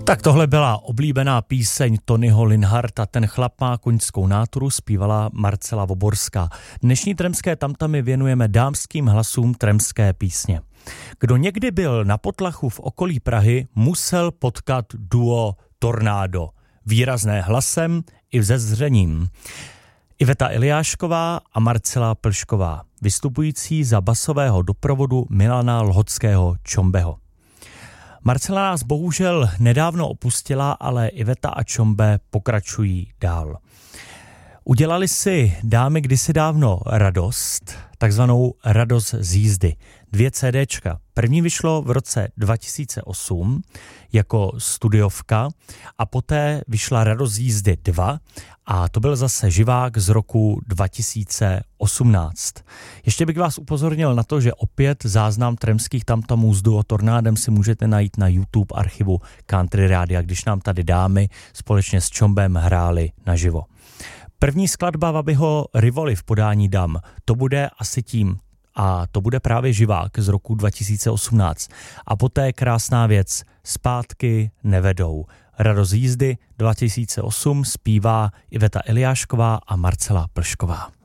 Tak tohle byla oblíbená píseň Tonyho Linharta, Ten chlap má koňskou náturu, zpívala Marcela Voborská. Dnešní Tremské tamtamy věnujeme dámským hlasům tremské písně. Kdo někdy byl na potlachu v okolí Prahy, musel potkat duo Tornádo. Výrazné hlasem i vzezřením. Iveta Eliášková a Marcela Plšková, vystupující za basového doprovodu Milana Lhockého Čombeho. Marcela nás bohužel nedávno opustila, ale Iveta a Čombe pokračují dál. Udělali si dámy kdysi dávno radost, takzvanou radost z jízdy. 2 CDčka. První vyšlo v roce 2008 jako studiovka a poté vyšla radost z jízdy 2 a to byl zase živák z roku 2018. Ještě bych vás upozornil na to, že opět záznam tremských tamtamů s duo Tornádem si můžete najít na YouTube archivu Country Rádia, když nám tady dámy společně s Čombem hráli naživo. První skladba Wabyho Rivoli v podání dam, to bude asi tím a to bude právě živák z roku 2018. A poté krásná věc, Zpátky nevedou. Radost jízdy 2008 zpívá Iveta Eliášková a Marcela Plšková.